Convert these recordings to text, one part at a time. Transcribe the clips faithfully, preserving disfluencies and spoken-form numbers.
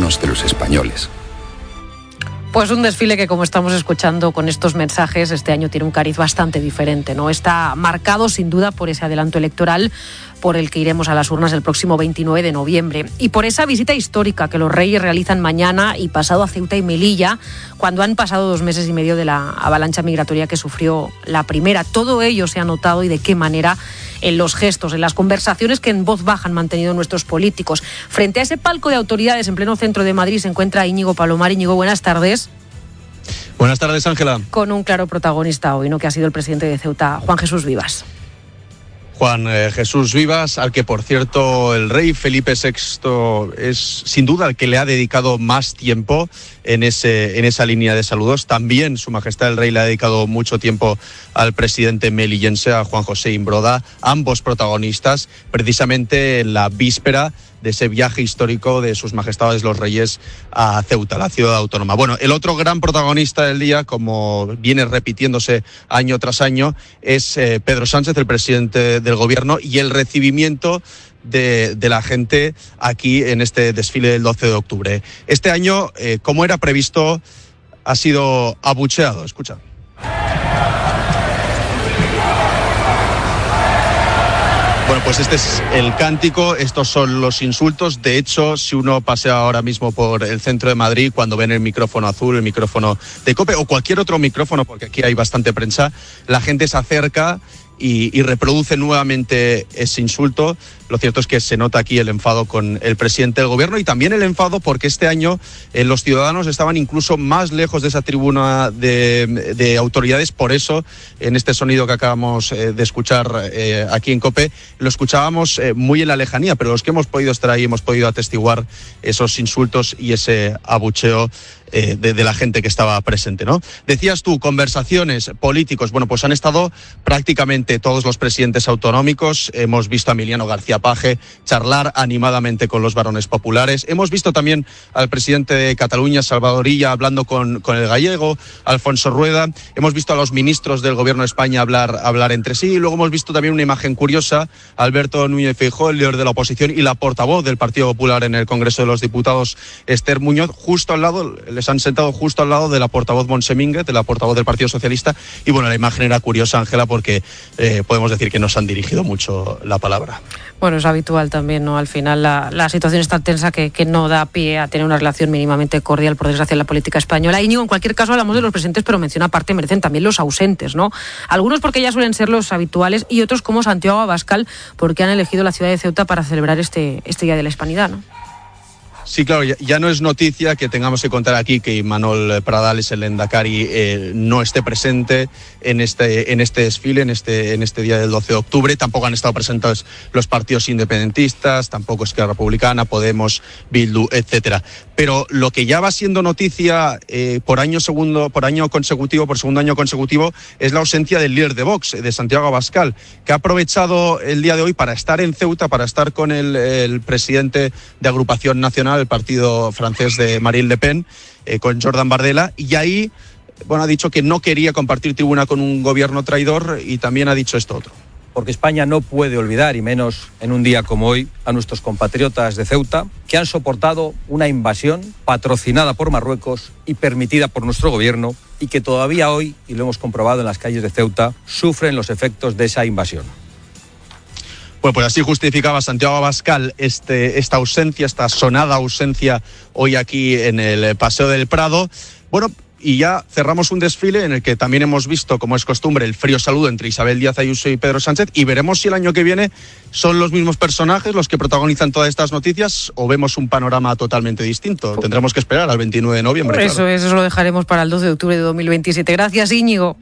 manos de los españoles. Pues un desfile que, como estamos escuchando con estos mensajes, este año tiene un cariz bastante diferente, ¿no? Está marcado sin duda por ese adelanto electoral por el que iremos a las urnas el próximo veintinueve de noviembre y por esa visita histórica que los reyes realizan mañana y pasado a Ceuta y Melilla, cuando han pasado dos meses y medio de la avalancha migratoria que sufrió la primera. Todo ello se ha notado, y de qué manera, en los gestos, en las conversaciones que en voz baja han mantenido nuestros políticos. Frente a ese palco de autoridades en pleno centro de Madrid se encuentra Íñigo Palomar. Íñigo, buenas tardes. Buenas tardes, Ángela. Con un claro protagonista hoy, ¿no?, que ha sido el presidente de Ceuta, Juan Jesús Vivas. Juan eh, Jesús Vivas, al que, por cierto, el rey Felipe sexto es sin duda el que le ha dedicado más tiempo en, ese, en esa línea de saludos. También Su Majestad el Rey le ha dedicado mucho tiempo al presidente melillense, a Juan José Imbroda, ambos protagonistas precisamente en la víspera de ese viaje histórico de Sus Majestades los Reyes a Ceuta, la ciudad autónoma. Bueno, el otro gran protagonista del día, como viene repitiéndose año tras año, es eh, Pedro Sánchez, el presidente del gobierno, y el recibimiento de, de la gente aquí en este desfile del doce de octubre. Este año, eh, como era previsto, ha sido abucheado. Escucha. Bueno, pues este es el cántico, estos son los insultos. De hecho, si uno pasea ahora mismo por el centro de Madrid, cuando ven el micrófono azul, el micrófono de COPE o cualquier otro micrófono, porque aquí hay bastante prensa, la gente se acerca y, y reproduce nuevamente ese insulto. Lo cierto es que se nota aquí el enfado con el presidente del gobierno y también el enfado porque este año eh, los ciudadanos estaban incluso más lejos de esa tribuna de, de autoridades. Por eso, en este sonido que acabamos eh, de escuchar eh, aquí en COPE, lo escuchábamos eh, muy en la lejanía, pero los que hemos podido estar ahí hemos podido atestiguar esos insultos y ese abucheo eh, de, de la gente que estaba presente, ¿no? Decías tú, conversaciones, políticos. Bueno, pues han estado prácticamente todos los presidentes autonómicos. Hemos visto a Emiliano García Paje charlar animadamente con los varones populares. Hemos visto también al presidente de Cataluña, Salvador Illa, hablando con, con el gallego, Alfonso Rueda. Hemos visto a los ministros del gobierno de España hablar, hablar entre sí. Y luego hemos visto también una imagen curiosa, Alberto Núñez Feijóo, el líder de la oposición y la portavoz del Partido Popular en el Congreso de los Diputados, Esther Muñoz, justo al lado, les han sentado justo al lado de la portavoz Montse Mínguez, de la portavoz del Partido Socialista. Y bueno, la imagen era curiosa, Ángela, porque eh, podemos decir que nos han dirigido mucho la palabra. Bueno, es habitual también, ¿no? Al final la, la situación es tan tensa que, que no da pie a tener una relación mínimamente cordial, por desgracia, en la política española. Íñigo, en cualquier caso hablamos de los presentes, pero menciona aparte, merecen también los ausentes, ¿no? Algunos porque ya suelen ser los habituales y otros como Santiago Abascal porque han elegido la ciudad de Ceuta para celebrar este, este Día de la Hispanidad, ¿no? Sí, claro, ya, ya no es noticia que tengamos que contar aquí que Imanol Pradales, el Lehendakari, eh, no esté presente en este, en este desfile, en este, en este día del doce de octubre. Tampoco han estado presentes los partidos independentistas, tampoco Esquerra Republicana, Podemos, Bildu, etcétera. Pero lo que ya va siendo noticia eh, por año segundo, por año consecutivo, por segundo año consecutivo, es la ausencia del líder de Vox, de Santiago Abascal, que ha aprovechado el día de hoy para estar en Ceuta, para estar con el, el presidente de Agrupación Nacional, el partido francés de Marine Le Pen, eh, con Jordan Bardella, y ahí, bueno, ha dicho que no quería compartir tribuna con un gobierno traidor y también ha dicho esto otro. Porque España no puede olvidar, y menos en un día como hoy, a nuestros compatriotas de Ceuta, que han soportado una invasión patrocinada por Marruecos y permitida por nuestro gobierno, y que todavía hoy, y lo hemos comprobado en las calles de Ceuta, sufren los efectos de esa invasión. Bueno, pues así justificaba Santiago Abascal este, esta ausencia, esta sonada ausencia hoy aquí en el Paseo del Prado. Bueno, y ya cerramos un desfile en el que también hemos visto, como es costumbre, el frío saludo entre Isabel Díaz Ayuso y Pedro Sánchez, y veremos si el año que viene son los mismos personajes los que protagonizan todas estas noticias o vemos un panorama totalmente distinto. Tendremos que esperar al veintinueve de noviembre. Eso, claro. Eso lo dejaremos para el doce de octubre de dos mil veintisiete. Gracias, Íñigo.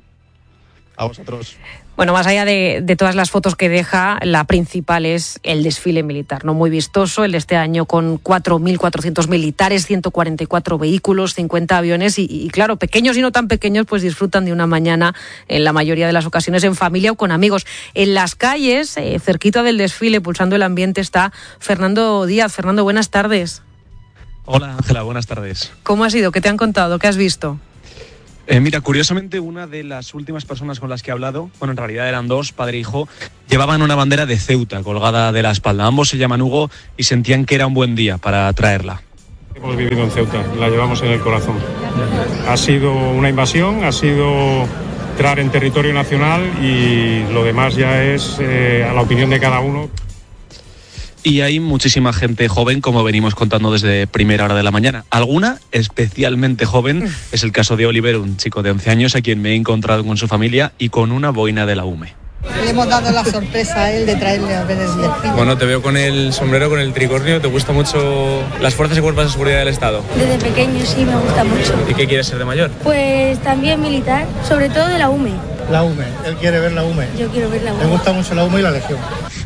A vosotros. Bueno, más allá de, de todas las fotos que deja, la principal es el desfile militar, ¿no? Muy vistoso, el de este año con cuatro mil cuatrocientos militares, ciento cuarenta y cuatro vehículos, cincuenta aviones y, y, claro, pequeños y no tan pequeños, pues disfrutan de una mañana, en la mayoría de las ocasiones, en familia o con amigos. En las calles, eh, cerquita del desfile, pulsando el ambiente, está Fernando Díaz. Fernando, buenas tardes. Hola, Ángela, buenas tardes. ¿Cómo ha sido? ¿Qué te han contado? ¿Qué has visto? Eh, mira, curiosamente, una de las últimas personas con las que he hablado, bueno, en realidad eran dos, padre e hijo, llevaban una bandera de Ceuta colgada de la espalda. Ambos se llaman Hugo y sentían que era un buen día para traerla. Hemos vivido en Ceuta, la llevamos en el corazón. Ha sido una invasión, ha sido entrar en territorio nacional y lo demás ya es eh, a la opinión de cada uno. Y hay muchísima gente joven, como venimos contando desde primera hora de la mañana. Alguna especialmente joven, es el caso de Oliver, un chico de once años a quien me he encontrado con su familia y con una boina de la U M E. Le hemos dado la sorpresa a él de traerle a ver el desfile. Bueno, te veo con el sombrero, con el tricornio. ¿Te gustan mucho las fuerzas y cuerpos de seguridad del Estado? Desde pequeño sí, me gusta mucho. ¿Y qué quieres ser de mayor? Pues también militar, sobre todo de la U M E. La U M E, él quiere ver la U M E. Yo quiero ver la U M E. Le gusta mucho la U M E y la Legión.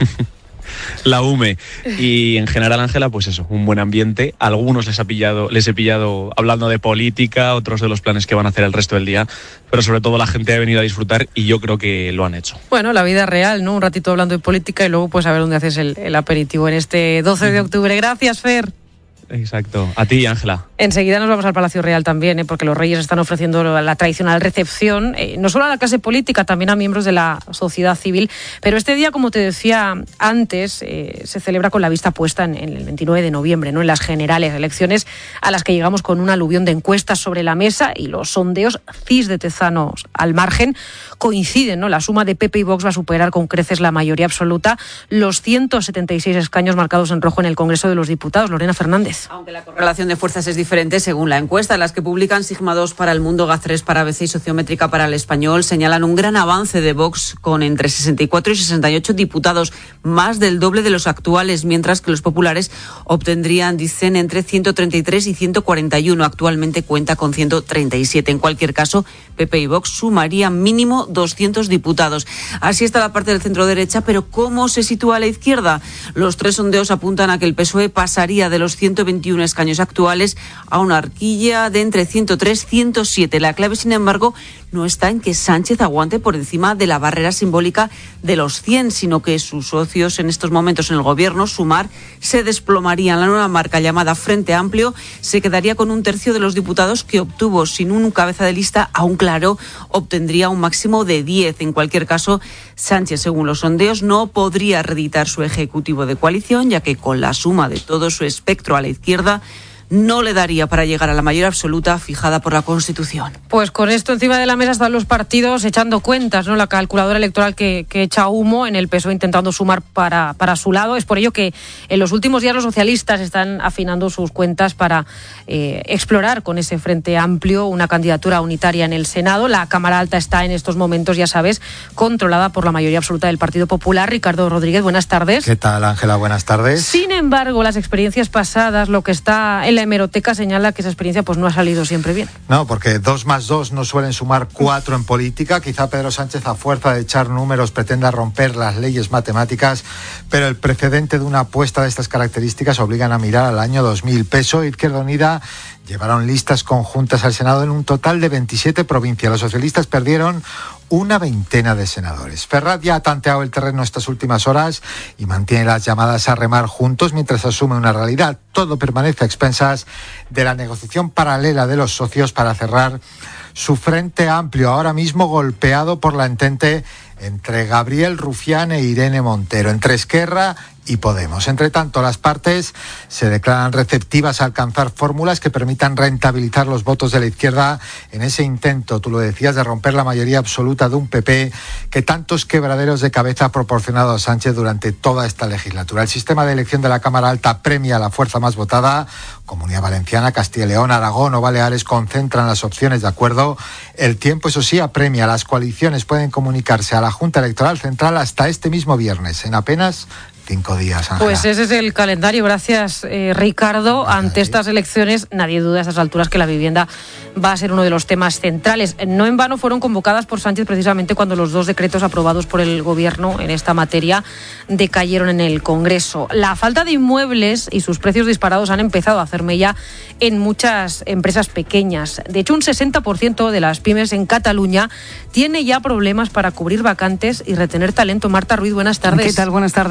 La U M E. Y en general, Ángela, pues eso, un buen ambiente. Algunos les ha pillado, les he pillado hablando de política, otros de los planes que van a hacer el resto del día, pero sobre todo la gente ha venido a disfrutar y yo creo que lo han hecho. Bueno, la vida real, ¿no? Un ratito hablando de política y luego pues a ver dónde haces el, el aperitivo en este doce de octubre. Gracias, Fer. Exacto. A ti, Ángela. Enseguida nos vamos al Palacio Real también, ¿eh? Porque los reyes están ofreciendo la tradicional recepción, eh, no solo a la clase política, también a miembros de la sociedad civil. Pero este día, como te decía antes, eh, se celebra con la vista puesta en, en el veintinueve de noviembre, ¿no? En las generales elecciones a las que llegamos con un aluvión de encuestas sobre la mesa y los sondeos cis de Tezanos al margen coinciden, ¿no? La suma de P P y Vox va a superar con creces la mayoría absoluta, los ciento setenta y seis escaños marcados en rojo en el Congreso de los Diputados. Lorena Fernández. Aunque la correlación de fuerzas es diferente según la encuesta, las que publican Sigma dos para El Mundo, GAZ tres para A B C y Sociométrica para El Español señalan un gran avance de Vox con entre sesenta y cuatro y sesenta y ocho diputados, más del doble de los actuales, mientras que los populares obtendrían, dicen, entre ciento treinta y tres y ciento cuarenta y uno. Actualmente cuenta con ciento treinta y siete. En cualquier caso, P P y Vox sumarían mínimo doscientos diputados. Así está la parte del centro derecha, pero ¿cómo se sitúa la izquierda? Los tres sondeos apuntan a que el P S O E pasaría de los ciento veintiuno escaños actuales a una horquilla de entre ciento tres y ciento siete. La clave, sin embargo, no está en que Sánchez aguante por encima de la barrera simbólica de los cien, sino que sus socios en estos momentos en el gobierno, Sumar, se desplomarían. La nueva marca llamada Frente Amplio se quedaría con un tercio de los diputados que obtuvo. Sin un cabeza de lista aún claro, obtendría un máximo de diez. En cualquier caso, Sánchez, según los sondeos, no podría reeditar su ejecutivo de coalición, ya que con la suma de todo su espectro a la izquierda no le daría para llegar a la mayoría absoluta fijada por la Constitución. Pues con esto encima de la mesa están los partidos echando cuentas, ¿no? La calculadora electoral que, que echa humo en el P S O E intentando sumar para, para su lado. Es por ello que en los últimos días los socialistas están afinando sus cuentas para eh, explorar con ese Frente Amplio una candidatura unitaria en el Senado. La Cámara Alta está en estos momentos, ya sabes, controlada por la mayoría absoluta del Partido Popular. Ricardo Rodríguez, buenas tardes. ¿Qué tal, Ángela? Buenas tardes. Sin embargo, las experiencias pasadas, lo que está en la hemeroteca señala que esa experiencia pues no ha salido siempre bien. No, porque dos más dos no suelen sumar cuatro en política. Quizá Pedro Sánchez, a fuerza de echar números, pretenda romper las leyes matemáticas, pero el precedente de una apuesta de estas características obligan a mirar al año dos mil. P S O E e Izquierda Unida llevaron listas conjuntas al Senado en un total de veintisiete provincias. Los socialistas perdieron una veintena de senadores. Ferraz ya ha tanteado el terreno estas últimas horas y mantiene las llamadas a remar juntos mientras asume una realidad. Todo permanece a expensas de la negociación paralela de los socios para cerrar su Frente Amplio, ahora mismo golpeado por la entente entre Gabriel Rufián e Irene Montero, entre Esquerra y Podemos. Entre tanto, las partes se declaran receptivas a alcanzar fórmulas que permitan rentabilizar los votos de la izquierda en ese intento, tú lo decías, de romper la mayoría absoluta de un P P que tantos quebraderos de cabeza ha proporcionado a Sánchez durante toda esta legislatura. El sistema de elección de la Cámara Alta premia a la fuerza más votada. Comunidad Valenciana, Castilla y León, Aragón o Baleares concentran las opciones de acuerdo. El tiempo, eso sí, apremia. Las coaliciones pueden comunicarse a la Junta Electoral Central hasta este mismo viernes, en apenas cinco días, Ángela. Pues ese es el calendario. Gracias, eh, Ricardo. Gracias. Ante estas elecciones, nadie duda a estas alturas que la vivienda va a ser uno de los temas centrales. No en vano fueron convocadas por Sánchez precisamente cuando los dos decretos aprobados por el Gobierno en esta materia decayeron en el Congreso. La falta de inmuebles y sus precios disparados han empezado a hacer mella en muchas empresas pequeñas. De hecho, un sesenta por ciento de las pymes en Cataluña tiene ya problemas para cubrir vacantes y retener talento. Marta Ruiz, buenas tardes. ¿Qué tal? Buenas tardes.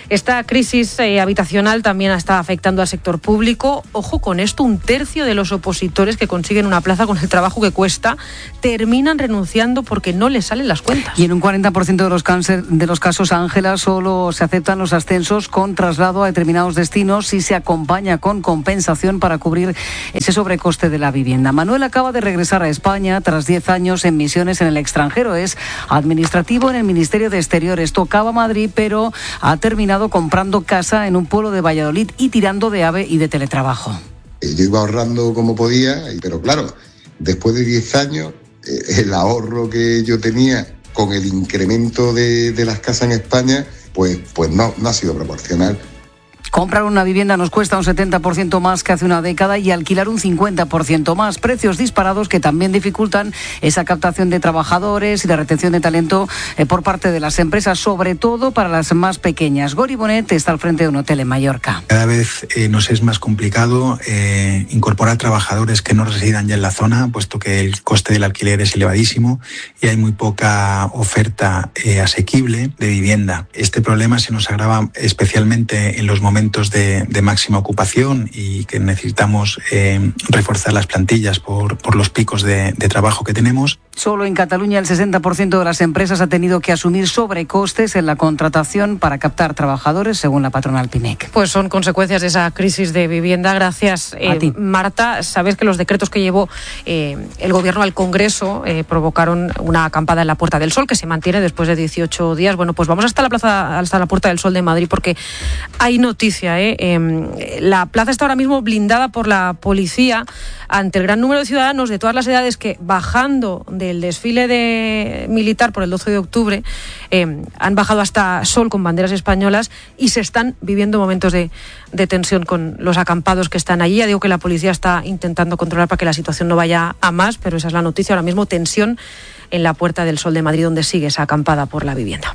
Esta crisis eh, habitacional también está afectando al sector público. Ojo con esto, un tercio de los opositores que consiguen una plaza con el trabajo que cuesta terminan renunciando porque no les salen las cuentas. Y en un cuarenta por ciento de los, cáncer, de los casos, Ángela, solo se aceptan los ascensos con traslado a determinados destinos y se acompaña con compensación para cubrir ese sobrecoste de la vivienda. Manuel acaba de regresar a España tras diez años en misiones en el extranjero. Es administrativo en el Ministerio de Exteriores. Tocaba Madrid, pero ha terminado comprando casa en un pueblo de Valladolid y tirando de AVE y de teletrabajo. Yo iba ahorrando como podía, pero claro, después de diez años, el ahorro que yo tenía con el incremento de, de las casas en España, pues, pues no, no ha sido proporcional. Comprar una vivienda nos cuesta un setenta por ciento más que hace una década y alquilar un cincuenta por ciento más. Precios disparados que también dificultan esa captación de trabajadores y de retención de talento eh, por parte de las empresas, sobre todo para las más pequeñas. Gori Bonet está al frente de un hotel en Mallorca. Cada vez eh, nos es más complicado eh, incorporar trabajadores que no residan ya en la zona, puesto que el coste del alquiler es elevadísimo y hay muy poca oferta eh, asequible de vivienda. Este problema se nos agrava especialmente en los momentos De, de máxima ocupación y que necesitamos eh, reforzar las plantillas por, por los picos de, de trabajo que tenemos. Solo en Cataluña el sesenta por ciento de las empresas ha tenido que asumir sobrecostes en la contratación para captar trabajadores, según la patronal Pimec. Pues son consecuencias de esa crisis de vivienda. Gracias, eh, a ti. Marta. Sabes que los decretos que llevó eh, el Gobierno al Congreso eh, provocaron una acampada en la Puerta del Sol, que se mantiene después de dieciocho días. Bueno, pues vamos hasta la plaza, hasta la Puerta del Sol de Madrid, porque hay noticias. ¿eh? Eh, la plaza está ahora mismo blindada por la policía ante el gran número de ciudadanos de todas las edades que, bajando del desfile de militar por el doce de octubre, eh, han bajado hasta Sol con banderas españolas y se están viviendo momentos de, de tensión con los acampados que están allí. Ya digo que la policía está intentando controlar para que la situación no vaya a más, pero esa es la noticia. Ahora mismo tensión en la Puerta del Sol de Madrid, donde sigue esa acampada por la vivienda.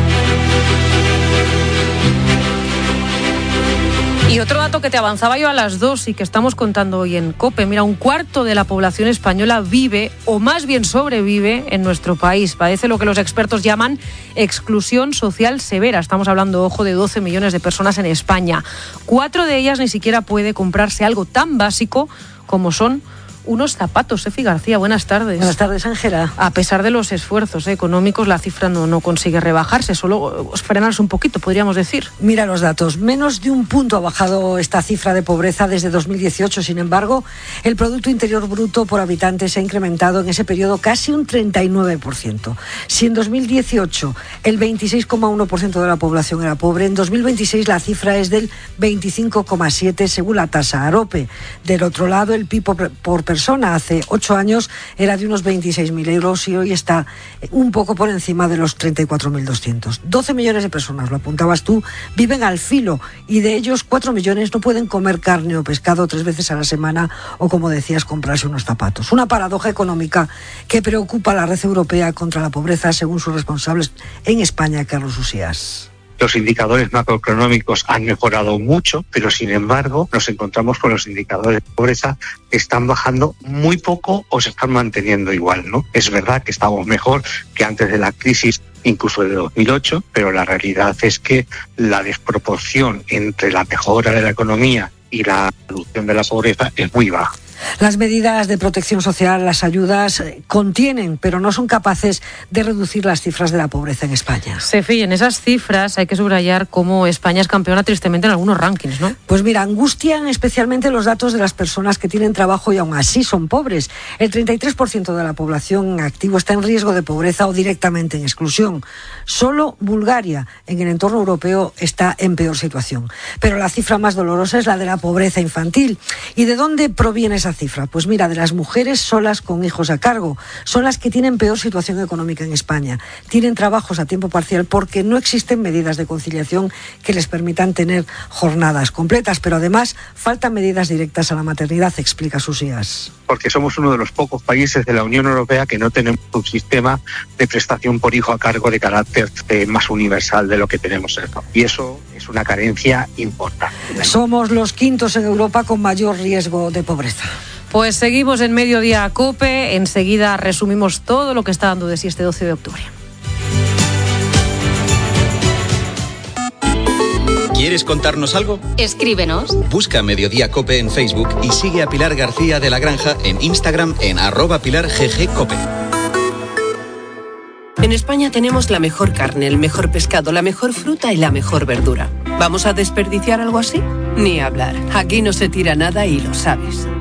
Y otro dato que te avanzaba yo a las dos y que estamos contando hoy en COPE. Mira, un cuarto de la población española vive, o más bien sobrevive, en nuestro país. Padece lo que los expertos llaman exclusión social severa. Estamos hablando, ojo, de doce millones de personas en España. Cuatro de ellas ni siquiera puede comprarse algo tan básico como son unos zapatos. Efi García, buenas tardes. Buenas tardes, Ángela. A pesar de los esfuerzos económicos, la cifra no, no consigue rebajarse, solo frenarse un poquito, podríamos decir. Mira los datos. Menos de un punto ha bajado esta cifra de pobreza desde dos mil dieciocho. Sin embargo, el Producto Interior Bruto por habitante se ha incrementado en ese periodo casi un treinta y nueve por ciento. Si en dos mil dieciocho el veintiséis coma uno por ciento de la población era pobre, en dos mil veintiséis la cifra es del veinticinco coma siete por ciento según la tasa AROPE. Del otro lado, el P I B por, por persona hace ocho años era de unos veintiséis mil euros y hoy está un poco por encima de los treinta y cuatro mil doscientos. doce millones de personas, lo apuntabas tú, viven al filo y de ellos cuatro millones no pueden comer carne o pescado tres veces a la semana o, como decías, comprarse unos zapatos. Una paradoja económica que preocupa a la Red Europea contra la Pobreza, según sus responsables en España, Carlos Usías. Los indicadores macroeconómicos han mejorado mucho, pero sin embargo nos encontramos con los indicadores de pobreza que están bajando muy poco o se están manteniendo igual, ¿no? Es verdad que estamos mejor que antes de la crisis, incluso de dos mil ocho, pero la realidad es que la desproporción entre la mejora de la economía y la reducción de la pobreza es muy baja. Las medidas de protección social, las ayudas, contienen, pero no son capaces de reducir las cifras de la pobreza en España. Sefi, en esas cifras hay que subrayar cómo España es campeona tristemente en algunos rankings, ¿no? Pues mira, angustian especialmente los datos de las personas que tienen trabajo y aún así son pobres. El treinta y tres por ciento de la población en activo está en riesgo de pobreza o directamente en exclusión. Solo Bulgaria, en el entorno europeo, está en peor situación. Pero la cifra más dolorosa es la de la pobreza infantil. ¿Y de dónde proviene esa cifra? Pues mira, de las mujeres solas con hijos a cargo. Son las que tienen peor situación económica en España. Tienen trabajos a tiempo parcial porque no existen medidas de conciliación que les permitan tener jornadas completas, pero además faltan medidas directas a la maternidad, explica Susías. Porque somos uno de los pocos países de la Unión Europea que no tenemos un sistema de prestación por hijo a cargo de carácter eh, más universal de lo que tenemos. Y eso es una carencia importante. Somos los quintos en Europa con mayor riesgo de pobreza. Pues seguimos en Mediodía COPE. Enseguida resumimos todo lo que está dando de sí este doce de octubre. ¿Quieres contarnos algo? Escríbenos. Busca Mediodía Cope en Facebook y sigue a Pilar García de la Granja en Instagram en arroba Pilar G G Cope. En España tenemos la mejor carne, el mejor pescado, la mejor fruta y la mejor verdura. ¿Vamos a desperdiciar algo así? Ni hablar. Aquí no se tira nada y lo sabes.